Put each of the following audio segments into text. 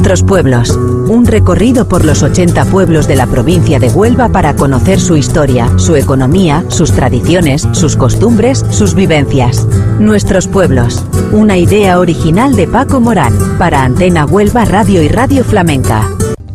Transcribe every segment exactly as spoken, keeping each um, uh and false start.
Nuestros pueblos. Un recorrido por los ochenta pueblos de la provincia de Huelva para conocer su historia, su economía, sus tradiciones, sus costumbres, sus vivencias. Nuestros pueblos. Una idea original de Paco Morán para Antena Huelva Radio y Radio Flamenca.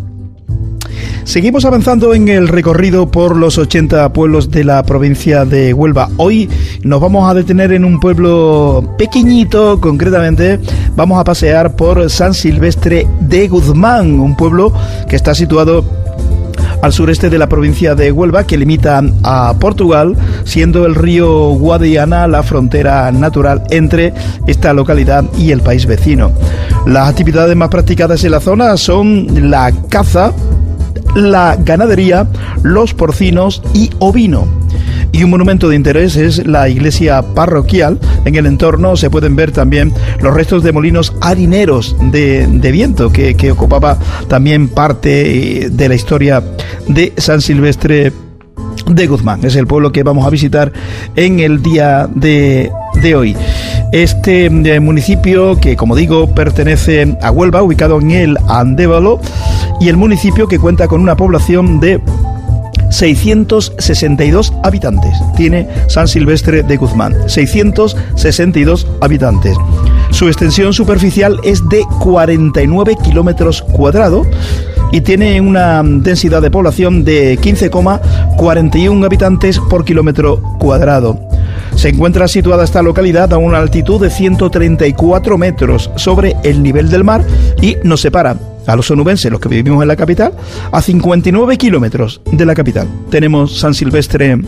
Seguimos avanzando en el recorrido por los ochenta pueblos de la provincia de Huelva. Hoy nos vamos a detener en un pueblo pequeñito, concretamente vamos a pasear por San Silvestre de Guzmán, un pueblo que está situado al sureste de la provincia de Huelva, que limita a Portugal, siendo el río Guadiana la frontera natural entre esta localidad y el país vecino. Las actividades más practicadas en la zona son la caza, la ganadería, los porcinos y ovino. Y un monumento de interés es la iglesia parroquial. En el entorno se pueden ver también los restos de molinos harineros de, de viento que, que ocupaba también parte de la historia de San Silvestre de Guzmán. Es el pueblo que vamos a visitar en el día de, de hoy. Este eh, municipio que, como digo, pertenece a Huelva, ubicado en el Andévalo, y el municipio que cuenta con una población de seiscientos sesenta y dos habitantes. Tiene San Silvestre de Guzmán, seiscientos sesenta y dos habitantes. Su extensión superficial es de cuarenta y nueve kilómetros cuadrados y tiene una densidad de población de quince coma cuarenta y uno habitantes por kilómetro cuadrado. Se encuentra situada esta localidad a una altitud de ciento treinta y cuatro metros sobre el nivel del mar y nos separa a los onubenses, los que vivimos en la capital, a cincuenta y nueve kilómetros de la capital. Tenemos San Silvestre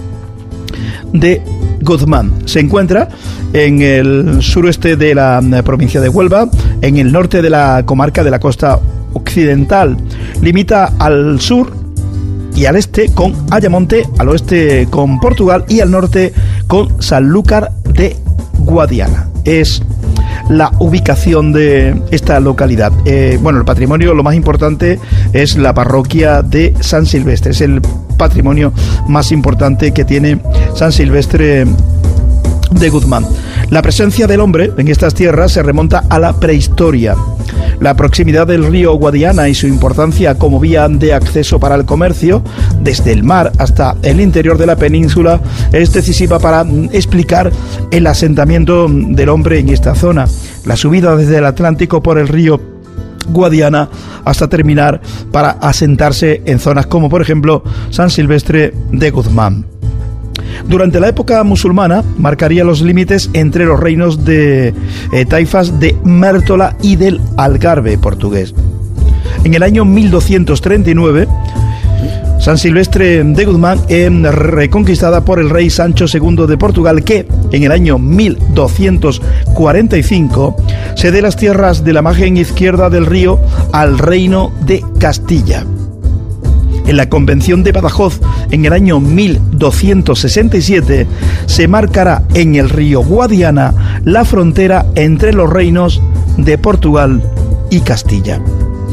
de Guzmán. Se encuentra en el suroeste de la provincia de Huelva, en el norte de la comarca de la costa occidental. Limita al sur y al este con Ayamonte, al oeste con Portugal y al norte con Sanlúcar de Guadiana. Es la ubicación de esta localidad. Eh, bueno, el patrimonio, lo más importante es la parroquia de San Silvestre. Es el patrimonio más importante que tiene San Silvestre de Guzmán. La presencia del hombre en estas tierras se remonta a la prehistoria. La proximidad del río Guadiana y su importancia como vía de acceso para el comercio, desde el mar hasta el interior de la península, es decisiva para explicar el asentamiento del hombre en esta zona. La subida desde el Atlántico por el río Guadiana hasta terminar para asentarse en zonas como, por ejemplo, San Silvestre de Guzmán. Durante la época musulmana marcaría los límites entre los reinos de eh, taifas de Mértola y del Algarve portugués. En el año mil doscientos treinta y nueve, San Silvestre de Guzmán es reconquistada por el rey Sancho segundo de Portugal, que en el año mil doscientos cuarenta y cinco cede las tierras de la margen izquierda del río al reino de Castilla. En la Convención de Badajoz, en el año mil doscientos sesenta y siete, se marcará en el río Guadiana la frontera entre los reinos de Portugal y Castilla.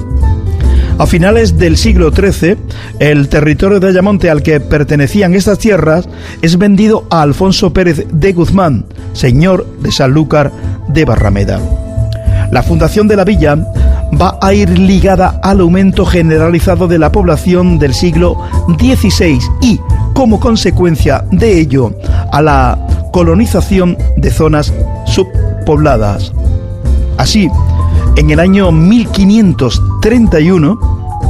A finales del siglo trece, el territorio de Ayamonte al que pertenecían estas tierras es vendido a Alfonso Pérez de Guzmán, señor de Sanlúcar de Barrameda. La fundación de la villa va a ir ligada al aumento generalizado de la población del siglo dieciséis y, como consecuencia de ello, a la colonización de zonas subpobladas. Así, en el año mil quinientos treinta y uno,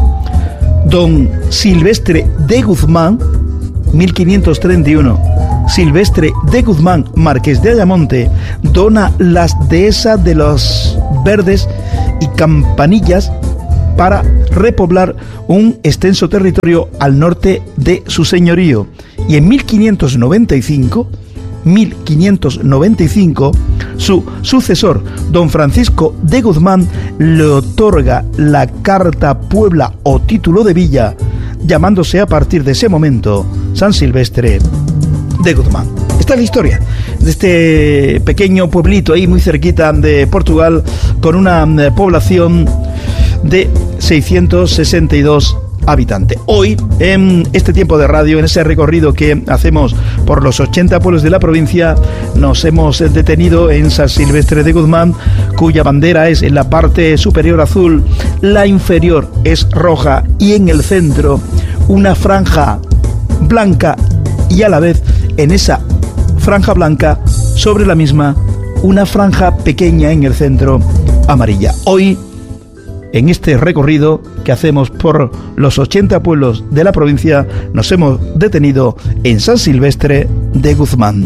don Silvestre de Guzmán, mil quinientos treinta y uno, Silvestre de Guzmán, marqués de Ayamonte, dona las dehesas de los Verdes y Campanillas para repoblar un extenso territorio al norte de su señorío. Y en mil quinientos noventa y cinco, mil quinientos noventa y cinco, su sucesor, don Francisco de Guzmán, le otorga la Carta Puebla o título de villa, llamándose a partir de ese momento San Silvestre de Guzmán. Esta es la historia de este pequeño pueblito ahí muy cerquita de Portugal, con una población de seiscientos sesenta y dos habitantes. Hoy, en este tiempo de radio, en ese recorrido que hacemos por los ochenta pueblos de la provincia, nos hemos detenido en San Silvestre de Guzmán, cuya bandera es en la parte superior azul La inferior es roja y en el centro una franja blanca y a la vez en esa franja blanca sobre la misma una franja pequeña en el centro amarilla. Hoy, en este recorrido que hacemos por los ochenta pueblos de la provincia, nos hemos detenido en San Silvestre de Guzmán.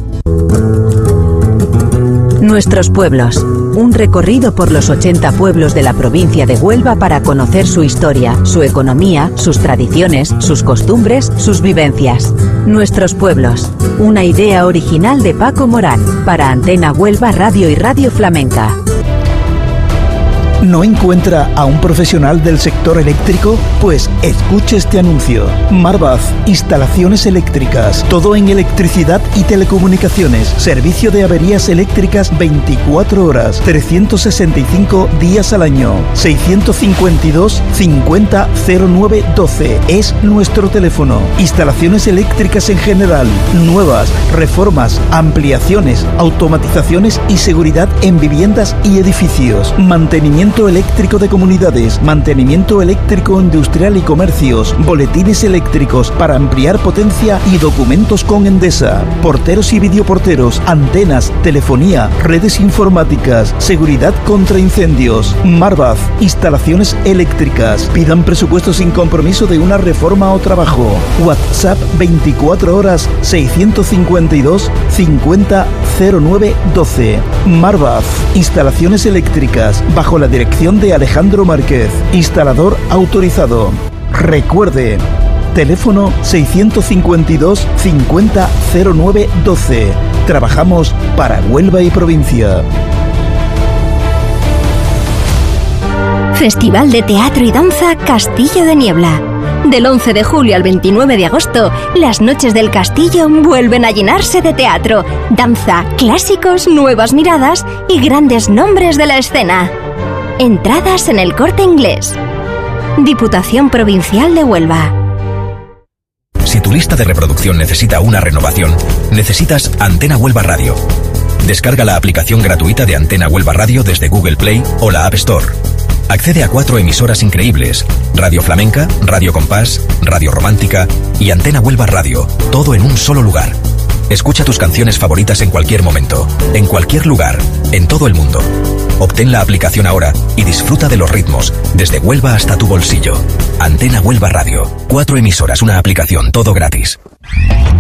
Nuestros pueblos. Un recorrido por los ochenta pueblos de la provincia de Huelva para conocer su historia, su economía, sus tradiciones, sus costumbres, sus vivencias. Nuestros pueblos. Una idea original de Paco Morán para Antena Huelva Radio y Radio Flamenca. ¿No encuentra a un profesional del sector eléctrico? Pues escuche este anuncio. Marvaz, instalaciones eléctricas, todo en electricidad y telecomunicaciones, servicio de averías eléctricas veinticuatro horas, trescientos sesenta y cinco días al año. seiscientos cincuenta y dos cincuenta cero nueve doce es nuestro teléfono. Instalaciones eléctricas en general, nuevas, reformas, ampliaciones, automatizaciones y seguridad en viviendas y edificios, mantenimiento eléctrico de comunidades, mantenimiento eléctrico industrial y comercios, boletines eléctricos para ampliar potencia y documentos con Endesa, porteros y videoporteros, antenas, telefonía, redes informáticas, seguridad contra incendios. Marvaz, instalaciones eléctricas. Pidan presupuesto sin compromiso de una reforma o trabajo. WhatsApp veinticuatro horas seiscientos cincuenta y dos cincuenta cero nueve doce. Marvaz, instalaciones eléctricas bajo la dirección de Alejandro Márquez, instalador autorizado. Recuerde, teléfono seiscientos cincuenta y dos cincuenta cero nueve doce. Trabajamos para Huelva y provincia. Festival de Teatro y Danza Castillo de Niebla. Del once de julio al veintinueve de agosto, las noches del castillo vuelven a llenarse de teatro, danza, clásicos, nuevas miradas y grandes nombres de la escena. Entradas en El Corte Inglés. Diputación Provincial de Huelva. Si tu lista de reproducción necesita una renovación, necesitas Antena Huelva Radio. Descarga la aplicación gratuita de Antena Huelva Radio desde Google Play o la App Store. Accede a cuatro emisoras increíbles: Radio Flamenca, Radio Compás, Radio Romántica y Antena Huelva Radio, todo en un solo lugar. Escucha tus canciones favoritas en cualquier momento, en cualquier lugar, en todo el mundo. Obtén la aplicación ahora y disfruta de los ritmos, desde Huelva hasta tu bolsillo. Antena Huelva Radio. Cuatro emisoras, una aplicación, todo gratis.